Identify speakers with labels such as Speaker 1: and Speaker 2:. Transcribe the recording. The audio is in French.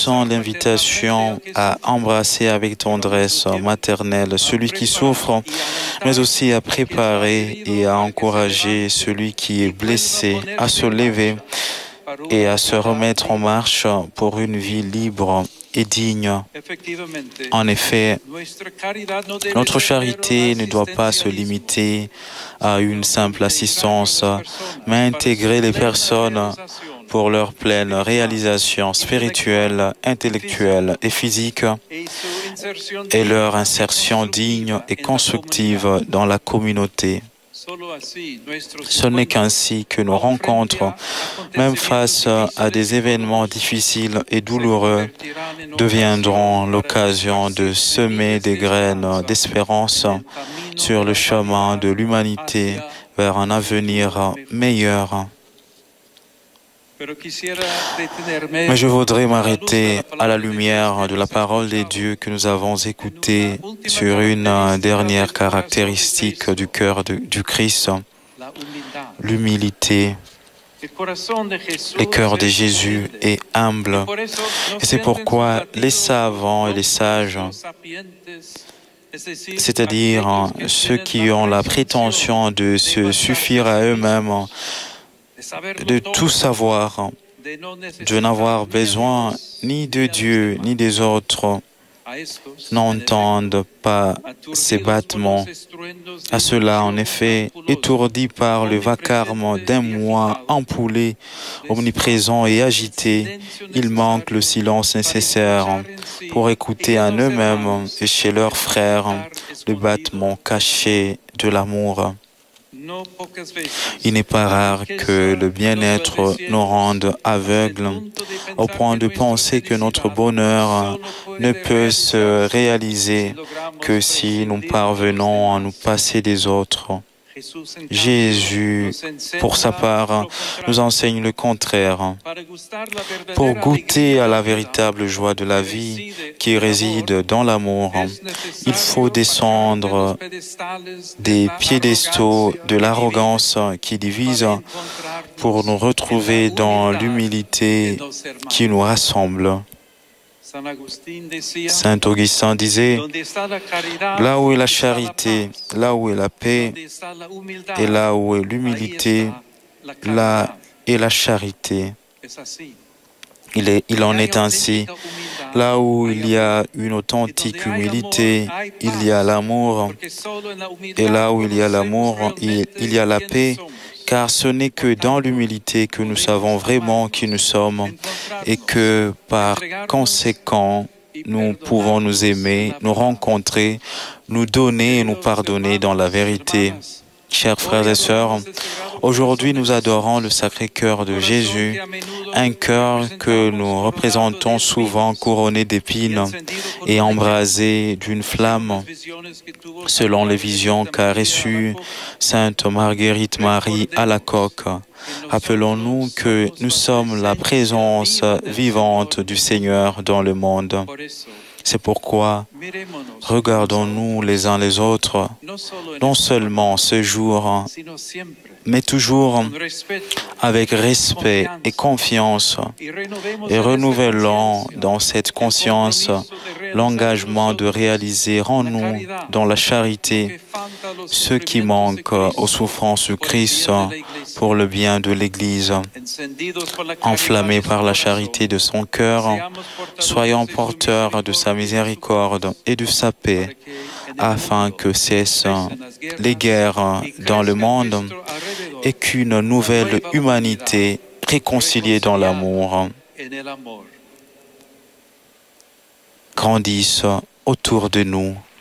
Speaker 1: lançant l'invitation à embrasser avec tendresse maternelle celui qui souffre, mais aussi à préparer et à encourager celui qui est blessé à se lever et à se remettre en marche pour une vie libre et digne. En effet, notre charité ne doit pas se limiter à une simple assistance, mais intégrer les personnes pour leur pleine réalisation spirituelle, intellectuelle et physique et leur insertion digne et constructive dans la communauté. Ce n'est qu'ainsi que nos rencontres, même face à des événements difficiles et douloureux, deviendront l'occasion de semer des graines d'espérance sur le chemin de l'humanité vers un avenir meilleur. Mais je voudrais m'arrêter à la lumière de la parole des dieux que nous avons écoutée sur une dernière caractéristique du cœur du Christ, l'humilité. Le cœur de Jésus est humble. Et c'est pourquoi les savants et les sages, c'est-à-dire ceux qui ont la prétention de se suffire à eux-mêmes, de tout savoir, de n'avoir besoin ni de Dieu ni des autres, n'entendent pas ces battements. À cela, en effet, étourdis par le vacarme d'un moi empoulé, omniprésent et agité, ils manquent le silence nécessaire pour écouter en eux-mêmes et chez leurs frères le battement caché de l'amour. Il n'est pas rare que le bien-être nous rende aveugles au point de penser que notre bonheur ne peut se réaliser que si nous parvenons à nous passer des autres. Jésus, pour sa part, nous enseigne le contraire. Pour goûter à la véritable joie de la vie qui réside dans l'amour, il faut descendre des piédestaux de l'arrogance qui divise pour nous retrouver dans l'humilité qui nous rassemble. Saint Augustin disait, là où est la charité, là où est la paix, et là où est l'humilité, là est la charité. Il en est ainsi. Là où il y a une authentique humilité, il y a l'amour. Et là où il y a l'amour, il y a la paix. Car ce n'est que dans l'humilité que nous savons vraiment qui nous sommes et que par conséquent, nous pouvons nous aimer, nous rencontrer, nous donner et nous pardonner dans la vérité. Chers frères et sœurs, aujourd'hui nous adorons le Sacré-Cœur de Jésus, un cœur que nous représentons souvent couronné d'épines et embrasé d'une flamme, selon les visions qu'a reçues Sainte Marguerite Marie Alacoque. Rappelons-nous que nous sommes la présence vivante du Seigneur dans le monde. C'est pourquoi regardons-nous les uns les autres, non seulement ce jour, mais toujours avec respect et confiance, et renouvelons dans cette conscience l'engagement de réaliser en nous, dans la charité, ce qui manque aux souffrances du Christ pour le bien de l'Église. Enflammés par la charité de son cœur, soyons porteurs de sa miséricorde et de sa paix, afin que cessent les guerres dans le monde et qu'une nouvelle humanité réconciliée dans l'amour grandisse autour de nous.